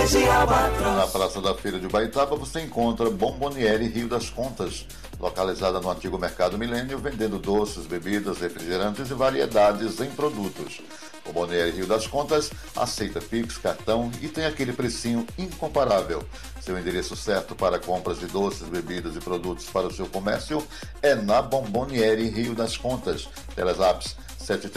Na Praça da Feira de Baitaba você encontra Bomboniere Rio das Contas, localizada no antigo Mercado Milênio, vendendo doces, bebidas, refrigerantes e variedades em produtos. Bomboniere Rio das Contas aceita Pix, cartão e tem aquele precinho incomparável. Seu endereço certo para compras de doces, bebidas e produtos para o seu comércio é na Bomboniere Rio das Contas. Telezaps